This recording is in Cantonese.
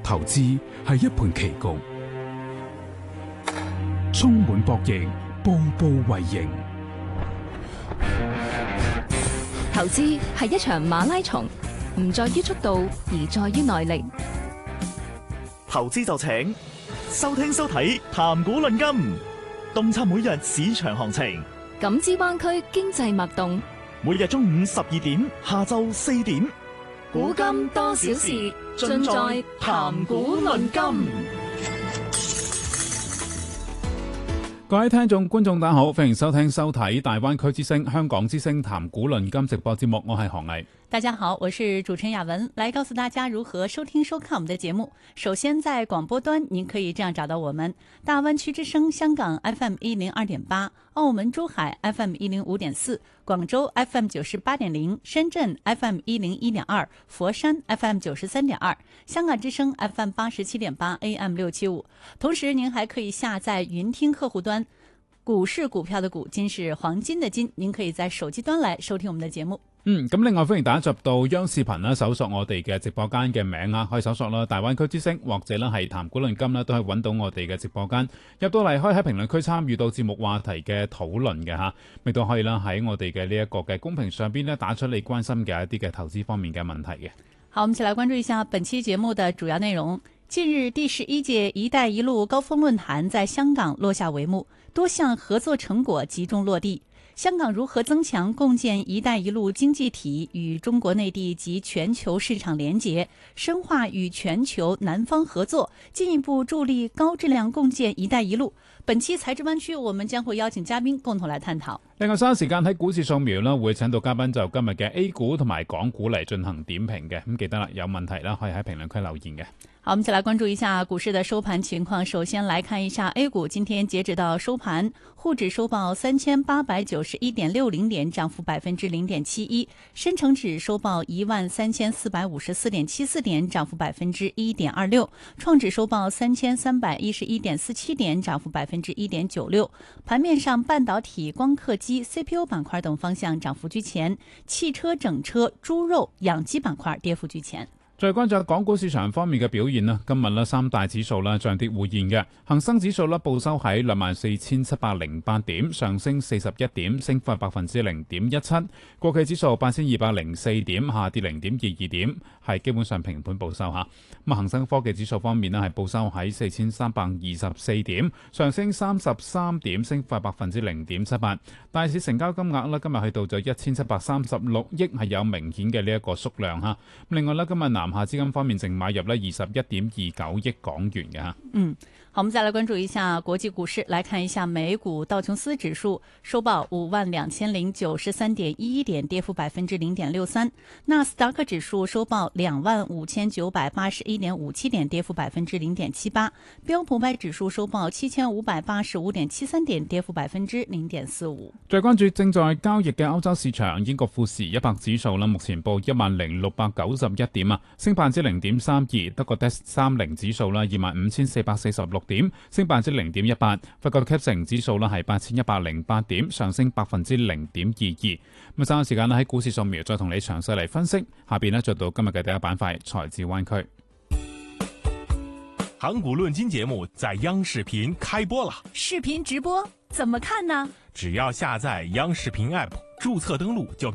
投資係一盤棋局，充滿博弈，步步為營。 投資係一場馬拉松，唔在於速度，而在於耐力。 投資就請收聽收睇談股論金，洞察每日市場行情， 感知灣區經濟脈動。 每日中午12點，下晝4點， 古今多少事，盡在談股論金。 各位聽眾觀眾大家好，歡迎收聽收睇大灣區之聲香港之聲談股論金直播節目，我係何毅。 大家好，我是主持人雅文，來告訴大家如何收聽收看我們的節目。首先在廣播端您可以這樣找到我們：大灣區之聲香港 FM 102.8，澳門珠海 FM 105.4，廣州 FM 98.0，深圳 FM 101.2，佛山 FM 93.2，香港之聲 FM 87.8 AM 675。同時您還可以下載雲聽客戶端，股是股票的股，金是黃金的金，您可以在手機端來收聽我們的節目。 咁另外歡迎大家入到央視頻啦，搜索我哋嘅直播間嘅名啊，可以搜索啦大灣區之聲，或者咧係談股論金啦，都係揾到我哋嘅直播間。入到嚟可以喺評論區參與到節目話題嘅討論嘅吓，亦都可以啦喺我哋嘅呢一個嘅公屏上邊咧打出你關心嘅一啲嘅投資方面嘅問題嘅。 好，我們一起來關注一下本期節目的主要內容。近日第11屆一帶一路高峰論壇在香港落下帷幕，多項合作成果集中落地。香港如何增強共建“一帶一路”經濟體與中國內地及全球市場連結，深化與全球南方合作，進一步助力高質量共建“一帶一路”。本期財智灣區，我們將會邀請嘉賓共同來探討。 另外，稍後時間喺股市掃描啦，會請到嘉賓就今日嘅 A 股同埋港股嚟進行點評嘅。咁記得啦，有問題啦，可以喺評論區留言嘅。 好，我們一起來關注一下股市的收盤情況。首先來看一下 A 股，今天截止到收盤，滬指收報3891.60點，漲幅0.71%；深成指收報13454.74點，漲幅1.26%；創指收報3311.47點，漲幅1.96%。盤面上，半導體、光刻機、CPU 板塊等方向漲幅居前，汽車、整車、豬肉、養雞板塊跌幅居前。 再關注港股市場方面嘅表現啦，今日咧三大指數咧漲跌互現嘅，恒生指數咧報收喺24,708點，上升41點，升幅係0.17%；國企指數8,204點，下跌0.22點，係基本上平盤報收吓。咁恒生科技指數方面咧係報收喺4,324點，上升33點，升幅係0.78%。大市成交金額咧今日去到咗1,736億，係有明顯嘅呢一個縮量吓。另外咧今日南下資金方面淨買入咧21.29億港元嘅吓。 好，我們再來關注一下國際股市，來看一下美股道瓊斯指數收報52,093.11點，跌幅0.63%；納斯達克指數收報25,981.57點，跌幅0.78%；標普500指數收報7,585.73點，跌幅0.45%。 再關注正在交易嘅歐洲市場，英國富時100指數啦，目前報10,691點啊，升0.32%；德國 DAX 30指數啦25,446點，升0.18%；法國 CAC 指數啦係8,108點，上升0.22%。咁稍後時間咧喺股市掃描，再同你詳細嚟分析。下邊咧做到今日嘅第一板塊財智灣區。 談股論金節目在央視頻開播了， 視頻直播怎麼看呢？ 只要下載央視頻 App，註冊登錄就